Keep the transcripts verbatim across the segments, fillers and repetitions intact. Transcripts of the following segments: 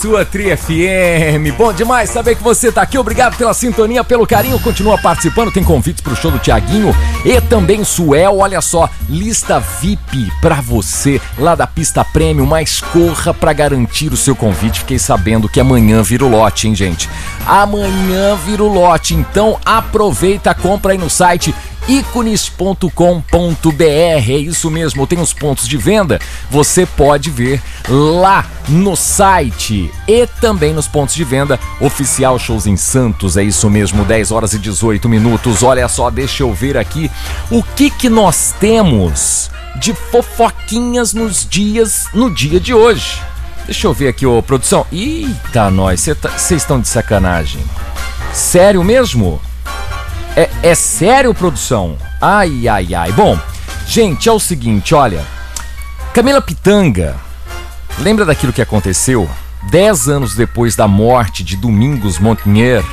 Sua Tri F M, bom demais saber que você tá aqui, obrigado pela sintonia, pelo carinho, continua participando, tem convites pro show do Thiaguinho e também Suel, olha só, lista V I P pra você lá da pista Premium, mas corra pra garantir o seu convite, fiquei sabendo que amanhã vira o lote, hein gente, amanhã vira o lote, então aproveita, compra aí no site ícones ponto com ponto br, é isso mesmo, tem os pontos de venda, você pode ver lá no site e também nos pontos de venda oficial Shows em Santos, é isso mesmo, dez horas e dezoito minutos, olha só, deixa eu ver aqui o que que nós temos de fofoquinhas nos dias, no dia de hoje. Deixa eu ver aqui, ô produção, eita nós, vocês tá, estão de sacanagem, sério mesmo? É, é sério, produção? Ai, ai, ai. Bom, gente, é o seguinte, olha. Camila Pitanga, lembra daquilo que aconteceu? Dez anos depois da morte de Domingos Montanher,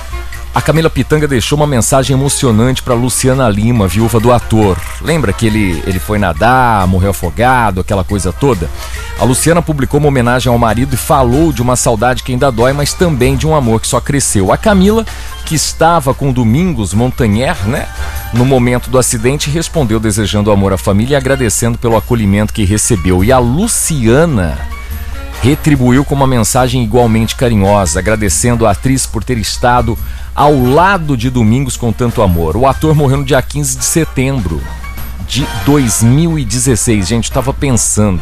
a Camila Pitanga deixou uma mensagem emocionante para Luciana Lima, viúva do ator. Lembra que ele, ele foi nadar, morreu afogado, aquela coisa toda? A Luciana publicou uma homenagem ao marido e falou de uma saudade que ainda dói, mas também de um amor que só cresceu. A Camila, que estava com Domingos Montanher, né, no momento do acidente, respondeu desejando amor à família e agradecendo pelo acolhimento que recebeu. E a Luciana retribuiu com uma mensagem igualmente carinhosa, agradecendo a atriz por ter estado ao lado de Domingos com tanto amor. O ator morreu no dia quinze de setembro de dois mil e dezesseis. Gente, eu tava pensando,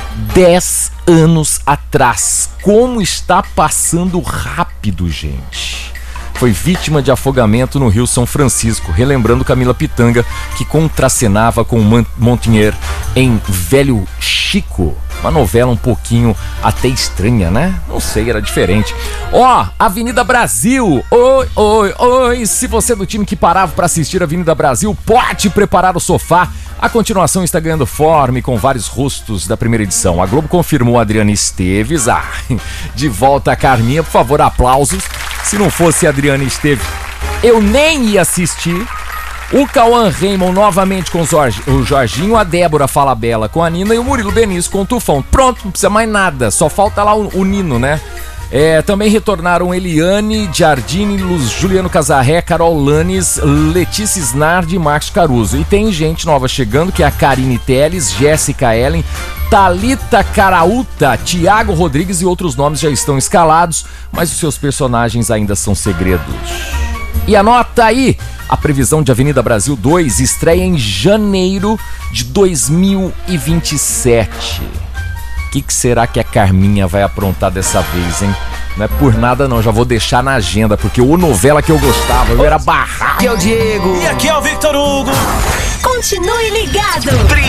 dez anos atrás, como está passando rápido, gente. Foi vítima de afogamento no Rio São Francisco, relembrando Camila Pitanga, que contracenava com Montanher em Velho Chico. Uma novela um pouquinho até estranha, né? Não sei, era diferente. Ó, oh, Avenida Brasil! Oi, oi, oi! Se você é do time que parava para assistir a Avenida Brasil, pode preparar o sofá. A continuação está ganhando forma com vários rostos da primeira edição. A Globo confirmou a Adriana Esteves. Ah, de volta a Carminha, por favor, aplausos. Se não fosse a Adriana Esteves, eu nem ia assistir. O Cauã Raymond novamente com o Jorginho, a Débora Falabella com a Nina e o Murilo Benício com o Tufão. Pronto, não precisa mais nada, só falta lá o, o Nino, né? É, também retornaram Eliane, Giardini, Luz, Juliano Casarré, Carol Lanes, Letícia Snardi e Marcos Caruso. E tem gente nova chegando, que é a Karine Telles, Jéssica Ellen, Thalita Caraúta, Tiago Rodrigues e outros nomes já estão escalados, mas os seus personagens ainda são segredos. E anota aí, a previsão de Avenida Brasil dois estreia em janeiro de dois mil e vinte e sete. O que, que será que a Carminha vai aprontar dessa vez, hein? Não é por nada não, já vou deixar na agenda, porque o novela que eu gostava, eu era barraco. Aqui é o Diego. E aqui é o Victor Hugo. Continue ligado.